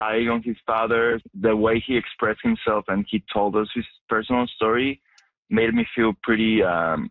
relying on his father. The way he expressed himself and he told us his personal story made me feel pretty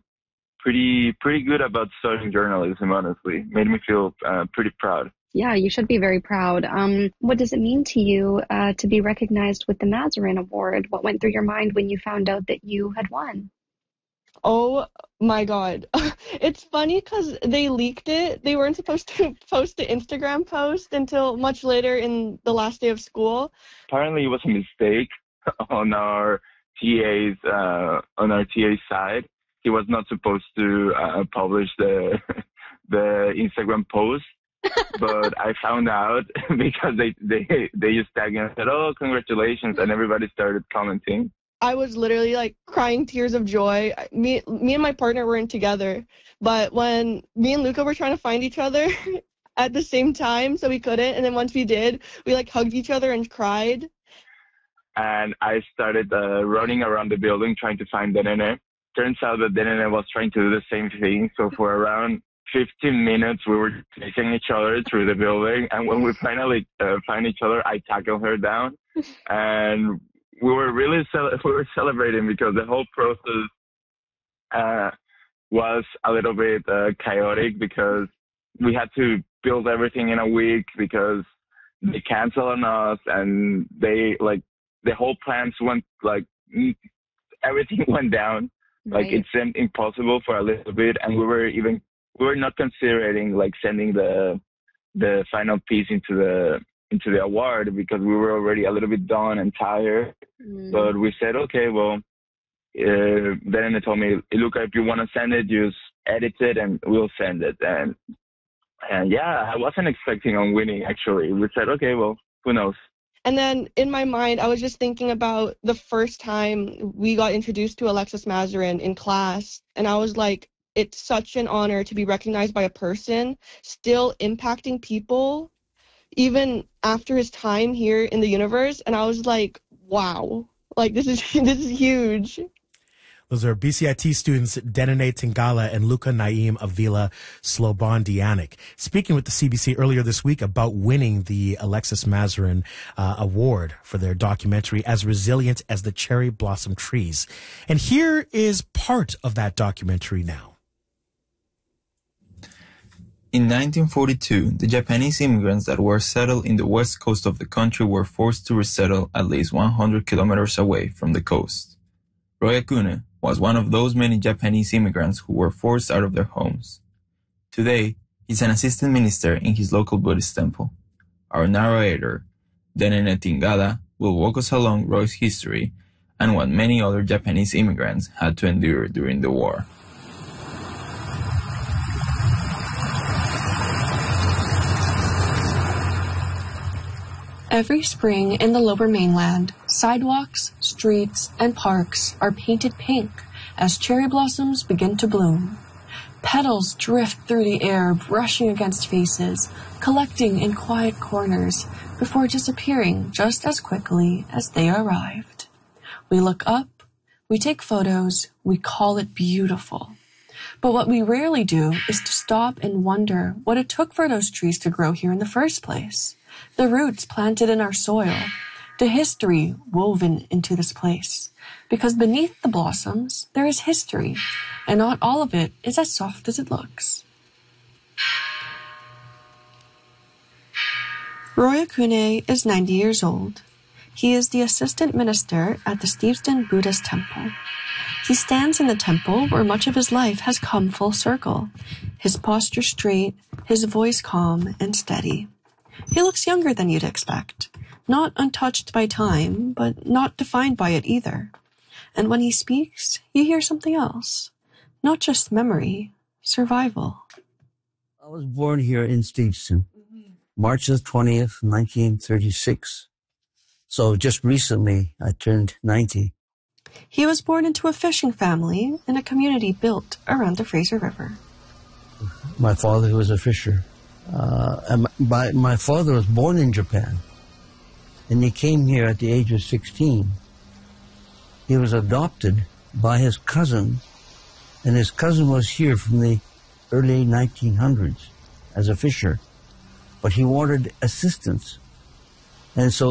good about studying journalism, honestly. Made me feel pretty proud. Yeah, you should be very proud. What does it mean to you to be recognized with the Mazarin Award? What went through your mind when you found out that you had won? Oh my God. It's funny because they leaked it. They weren't supposed to post the Instagram post until much later in the last day of school. Apparently it was a mistake on our TA's side. He was not supposed to publish the Instagram post. But I found out because they just tagged and said, "Oh, congratulations," and everybody started commenting. I was literally like crying tears of joy. Me and my partner weren't together, but when me and Luca were trying to find each other at the same time, so we couldn't, and then once we did, we like hugged each other and cried. And I started running around the building trying to find Denene. Turns out that Denene was trying to do the same thing. So for around 15 minutes, we were chasing each other through the building. And when we finally find each other, I tackled her down. And we were really celebrating because the whole process was a little bit chaotic because we had to build everything in a week because they canceled on us and they the whole plans went everything went down. Right. Like it seemed impossible for a little bit, and we were not considering sending the final piece into the award because we were already a little bit done and tired. But we said, okay, well, then they told me, Luca, if you want to send it, just edit it and we'll send it. And yeah, I wasn't expecting on winning, actually. We said, okay, well, who knows? And then in my mind, I was just thinking about the first time we got introduced to Alexis Mazarin in class. And I was like, it's such an honor to be recognized by a person still impacting people, even after his time here in the universe. And I was like, wow, this is huge. Those are BCIT students Denene Tingala and Luca Naim Avila Slobodan-Dianic speaking with the CBC earlier this week about winning the Alexis Mazarin Award for their documentary As Resilient as the Cherry Blossom Trees. And here is part of that documentary now. In 1942, the Japanese immigrants that were settled in the west coast of the country were forced to resettle at least 100 kilometers away from the coast. Roy Akune was one of those many Japanese immigrants who were forced out of their homes. Today, he's an assistant minister in his local Buddhist temple. Our narrator, Denene Tingala, will walk us along Roy's history and what many other Japanese immigrants had to endure during the war. Every spring in the Lower Mainland, sidewalks, streets, and parks are painted pink as cherry blossoms begin to bloom. Petals drift through the air, brushing against faces, collecting in quiet corners before disappearing just as quickly as they arrived. We look up, we take photos, we call it beautiful. But what we rarely do is to stop and wonder what it took for those trees to grow here in the first place. The roots planted in our soil, the history woven into this place. Because beneath the blossoms, there is history, and not all of it is as soft as it looks. Roy Akune is 90 years old. He is the assistant minister at the Steveston Buddhist Temple. He stands in the temple where much of his life has come full circle, his posture straight, his voice calm and steady. He looks younger than you'd expect, not untouched by time, but not defined by it either. And when he speaks, you hear something else. Not just memory, survival. I was born here in Steveston, March the 20th, 1936. So just recently, I turned 90. He was born into a fishing family in a community built around the Fraser River. My father was a fisher. And my father was born in Japan, and he came here at the age of 16. He was adopted by his cousin, and his cousin was here from the early 1900s as a fisher, but he wanted assistance. And so